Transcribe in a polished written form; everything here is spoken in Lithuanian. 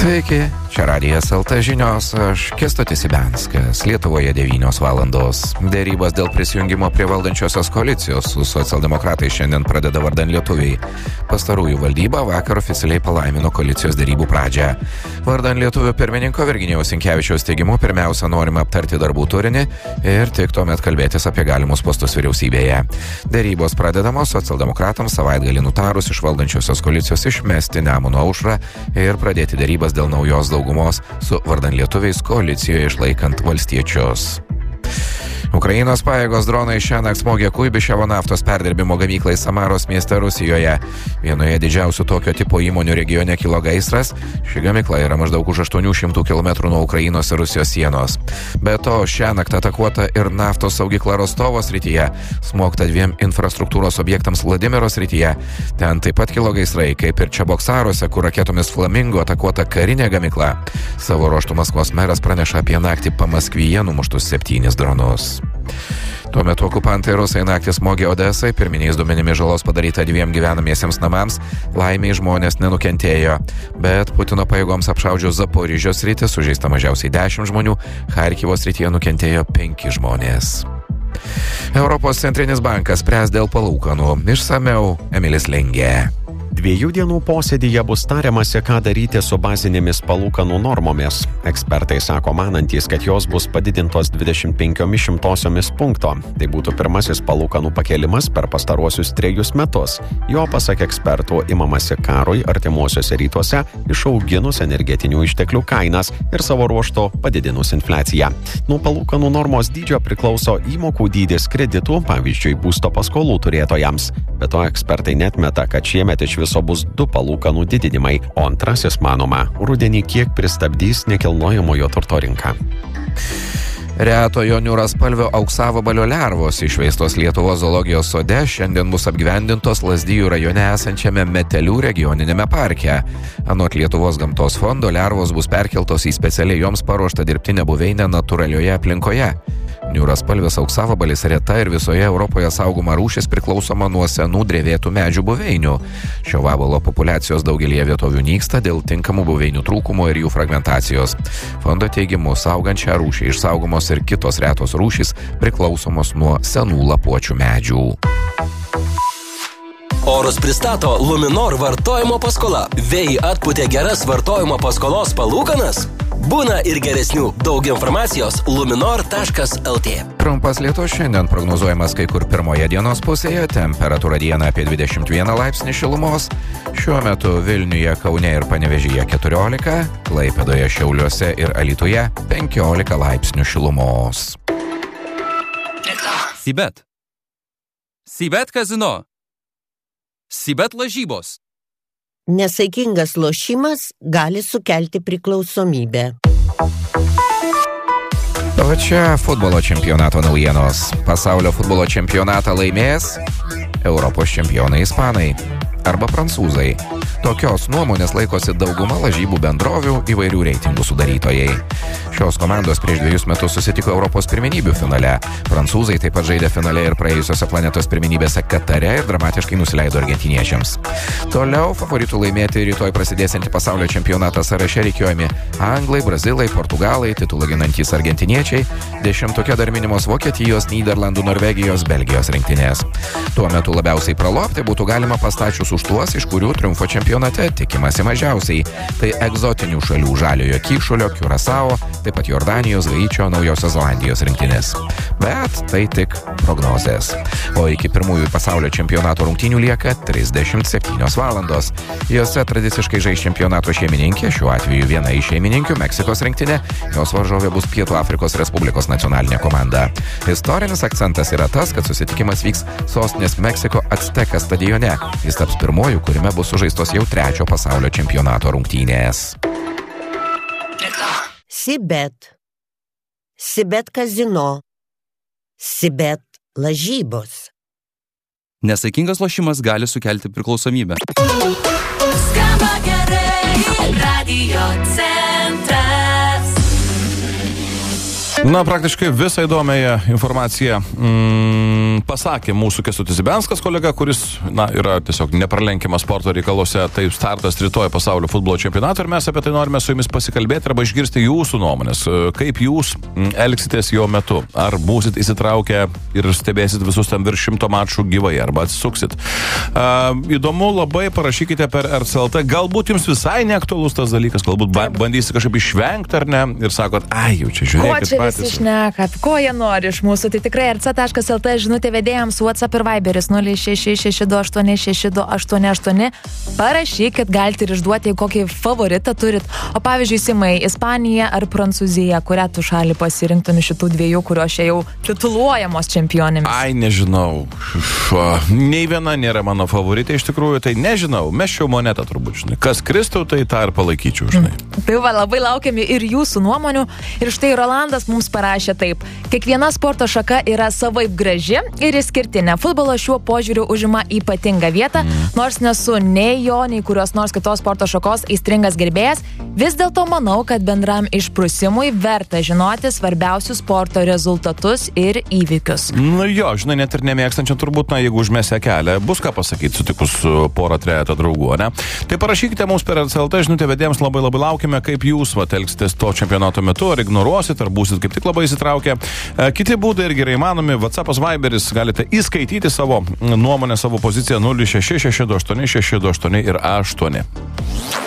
Sveiki, čia Radijas LT žinios, aš Kęstutis Ibenskas. Lietuvoje 9 valandos. Dėrybas dėl prisijungimo prie valdančiosios koalicijos su socialdemokratai šiandien pradeda vardan lietuviai. Pastarųjų valdyba vakar oficialiai palaimino koalicijos dėrybų pradžią. Vardan lietuvių pirmininko Virginijaus Sinkevičiaus teigimu pirmiausia norima aptarti darbų turinį ir tik tuomet kalbėtis apie galimus postus vyriausybėje. Dėrybos pradedamos socialdemokratams savaitgalį nutarus iš valdančiosios koalicijos išmesti Nemuno aušrą ir pradėti dėrybas dėl naujos daugumos su vardan lietuviais koalicijoje išlaikant valstiečius. Ukrainos pajėgos dronai šiąnakt smogė Kuibyševo naftos perdirbimo gamyklai Samaros mieste Rusijoje. Vienoje didžiausių tokio tipo įmonių regione kilo gaisras. Ši gamykla yra maždaug už 800 km nuo Ukrainos ir Rusijos sienos. Be to, šiąnakt atakuota ir naftos saugykla Rostovo srityje, smogta 2 infrastruktūros objektams Vladimiro srityje. Ten taip pat kilo gaisrai, kaip ir Čeboksaruose, kur raketomis Flamingo atakuota karinė gamykla. Savo ruožtu Maskvos meras praneša apie naktį Pamaskvyje numuštus 7 dronus. Tuo metu okupantai rusai naktį smogė Odesai, pirminiais duomenimis žalos padaryta 2 gyvenamiesiems namams, laimiai žmonės nenukentėjo, bet Putino pajėgoms apšaudžius Zaporižio sritį sužeista mažiausiai 10 žmonių, Charkivo srityje nukentėjo 5 žmonės. Europos centrinis bankas spręs dėl palūkanų. Išsamiau Emilis Lengė. 2 dienų posėdyje bus tariamasi, ką daryti su bazinėmis palūkanų normomis. Ekspertai sako manantys, kad jos bus padidintos 25% punkto. Tai būtų pirmasis palūkanų pakėlimas per pastaruosius 3 metus. Jo, pasak ekspertų, imamasi karui artimuosiuose rytuose, išauginus energetinių išteklių kainas ir savo ruožtu padidinus infliaciją. Nuo palūkanų normos dydžio priklauso įmokų dydis kreditų, pavyzdžiui, būsto paskolų turėtojams. Be to, ekspertai netmeta, kad šiemet iš viso bus 2 palūkanų didinimai, o antrasis, manoma, rudenį kiek pristabdys nekilnojamojo turto rinką. Retojo niūraspalvio auksavabalio lervos išveistos Lietuvos zoologijos sode šiandien bus apgyvendintos Lazdijų rajone esančiame Metelių regioninėme parke. Anot Lietuvos gamtos fondo lervos bus perkeltos į specialiai joms paruoštą dirbtinę buveinę natūralioje aplinkoje. Niūraspalvis auksavabalis reta ir visoje Europoje saugoma rūšis priklausoma nuo senų drevėtų medžių buveinių. Šio vabalo populiacijos daugelėje vietovių nyksta dėl tinkamų buveinių trūkumo ir jų fragmentacijos. Fondo teigimu, saugant šią rūšį išsaugomos ir kitos retos rūšys priklausomos nuo senų lapuočių medžių. Orus pristato Luminor vartojimo paskola. Vėjai atpūtė geras vartojimo paskolos palūkanas? Būna ir geresnių. Daug informacijos luminor.lt. Trumpas lietus šiandien prognozuojamas kai kur pirmoje dienos pusėje, temperatūra dieną apie 21 laipsnį šilumos. Šiuo metu Vilniuje, Kaune ir Panevėžyje 14, Klaipėdoje, Šiauliuose ir Alytuje 15 laipsnių šilumos. Sibet. Sibet kazino. Sibet lažybos. Nesaikingas lošimas gali sukelti priklausomybę. O čia futbolo čempionato naujienos. Pasaulio futbolo čempionatą laimės Europos čempionai ispanai arba prancūzai. Tokios nuomonės laikosi dauguma lažybų bendrovių įvairių reitingų sudarytojai. Šios komandos prieš 2 metus susitiko Europos pirmenybių finale. Prancūzai taip pat žaidė finale ir praėjusiose planetos pirmenybėse Katare ir dramatiškai nusileido argentiniečiams. Toliau favoritų laimėti rytoj prasidėsiantį pasaulio čempionatą sąraše rikiuojami anglai, brazilai, portugalai, titulą ginantys argentiniečiai, 10 dar minimos Vokietijos, Nyderlandų, Norvegijos, Belgijos rinktinės. Tuo metu labiausiai pralopti būtų galima pastačius už tuos, iš kurių triumfo čempionate tikimasi mažiausiai. Tai egzotinių šalių Žaliojo Kyšulio, Kiurasao, taip pat Jordanijos, Haičio, Naujosios Zelandijos rinktinės. Bet tai tik prognozės. O iki pirmųjų pasaulio čempionato rungtynių lieka 37 valandos. Jose tradiciškai žais čempionato šeimininkė, šiuo atveju viena iš šeimininkių Meksikos rinktinė, jos varžovė bus Pietų Afrikos Respublikos nacionalinė komanda. Istorinis akcentas yra tas, kad susitikimas vyks sostinės Meksiko Aztekas stadione. Jis taps pirmuoju, kuriame bus sužaistos jau 3 pasaulio čempionato rungtynės. Sibet. Sibet kazino. Sibet lažybos. Nesaikingas lošimas gali sukelti priklausomybę. Skamba gerai, Radio centras. Na, praktiškai visą įdomiąją informaciją pasakė mūsų Kęstutis Zibenskas kolega, kuris, yra tiesiog nepralenkiamas sporto reikaluose, tai startas rytoj pasaulio futbolo čempionato ir mes apie tai norime su jumis pasikalbėti arba išgirsti jūsų nuomonės. Kaip jūs elgsitės jo metu? Ar būsit įsitraukę ir stebėsit visus ten virš 100 mačų gyvai, arba atsisuksit? Įdomu, labai parašykite per RCLT. Galbūt jums visai neaktualus tas dalykas, galbūt bandysi kažkaip išvengti ar ne ir sakot, jau čia žiūrėkit patys. Ko čia visi šnekat, ko jie nori iš mūsų? Tai tikrai rc.lt žinutė vedėjams WhatsApp ir Viberis 0666286288. Parašykit, galite ir išduoti, kokį favoritą turit. O pavyzdžiui, Simai, Ispanija ar Prancūzija, kurią tu šalį pasirinktum iš šitų dviejų, kurios čia jau tituluojamos čempionėmis? Nežinau. Nei viena nėra mano favoritė iš tikrųjų, tai nežinau. Mesčiau monetą turbūt, žinai. Kas kristų, tai tą ir palaikyčiau, žinai. Tai labai laukiami ir jūsų nuomonių. Ir štai Rolandas mums parašė taip. Kiekviena sporto šaka yra savaip graži ir išskirtinė. Futbolas šiuo požiūriu užima ypatingą vietą, nors nesu nei jo, nei kurios nors kitos sporto šakos aistringas gerbėjas. Vis dėlto manau, kad bendram išprusimui verta žinoti svarbiausius sporto rezultatus ir įvykius. Žinai, net ir nemėgstančiam turbūt, jeigu užmėsia kelią, bus ką pasakyti sutikus porą trejetą draugų, ne? Tai parašykite mums per RCLT žinutę vedėjams, labai laukime, kaip jūs elgsitės to čempionato metu, ar ignoruosit, ar būsit kaip tik labai įsitraukę. Kiti būdai irgi yra įmanomi, WhatsAppas, Viberis, galite įskaityti savo nuomonę, savo poziciją 0666286228 ir 8.